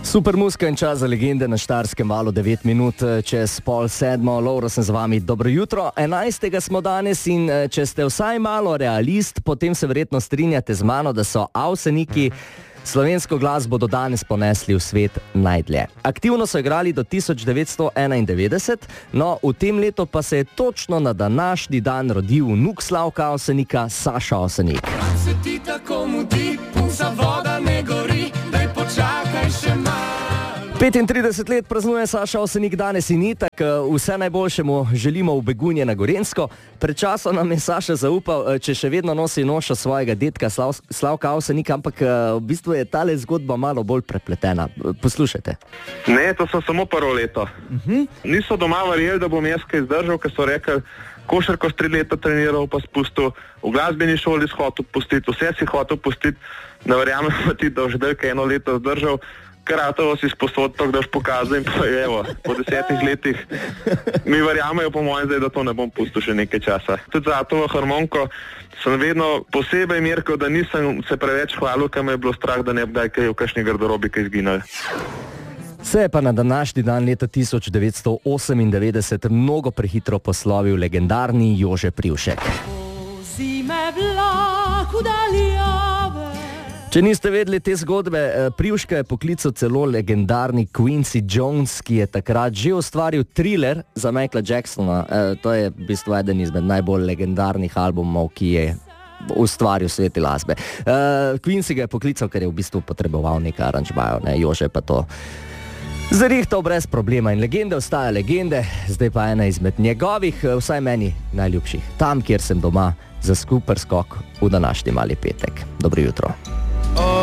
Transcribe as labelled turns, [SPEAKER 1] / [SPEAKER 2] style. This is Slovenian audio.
[SPEAKER 1] Super muzika in čas za legende na Štajerskem valu, 9 minut čez 6:30. Lovro sem z vami, dobro jutro. 11. smo danes in če ste vsaj malo realist, potem se verjetno strinjate z mano, da so Avseniki slovensko glasbo do danes ponesli v svet najdlje. Aktivno so igrali do 1991, no v tem letu pa se je točno na današnji dan rodil vnuk Slavka Avsenika, Saša Avsenik. Se ti tako mudi, punca voda ne gori, daj počakaj še malo. 35 let praznuje Saša Avsenik danes in itak, vse najboljše mu želimo v Begunje na Gorenjsko. Pred časom nam je Saša zaupal, če še vedno nosi noša svojega dedka Slavka Avsenika, ampak v bistvu je tale zgodba malo bolj prepletena. Poslušajte.
[SPEAKER 2] Ne, to so samo prvo leto. Niso doma verjeli, da bom jaz kaj zdržal, ker so rekli, košarko s 3 leta treniral pa spustil, v glasbeni šoli si hotel pustiti, vse si hotel pustiti, ne verjamem pa ti, da už delka 1 leto zdržal, karatovo si sposod to, da už pokazal in pa evo, po 10 letih mi verjamejo po mojem zdaj, da to ne bom pustil še nekaj časa. Tudi za to harmoniko sem vedno posebej merkal, da nisem se preveč hvalil, ker me je bilo strah, da ne bi kaj v kakšni garderobi kaj izginali.
[SPEAKER 1] Se je pa na današnji dan leta 1998 mnogo prehitro poslovil legendarni Jože Privšek. Če niste vedeli te zgodbe, Privška je poklical celo legendarni Quincy Jones, ki je takrat že ustvaril Thriller za Michaela Jacksona. To je v bistvu eden izmed najbolj legendarnih albumov, ki je ustvaril svete glasbe. Quincy ga je poklical, ker je v bistvu potreboval nekaj aranžmajev, Jože pa to zarihtal brez problema in legende ostaja legende, zdaj pa ena izmed njegovih, vsaj meni najljubših, tam, kjer sem doma, za skuper skok v današnji mali petek. Dobro jutro.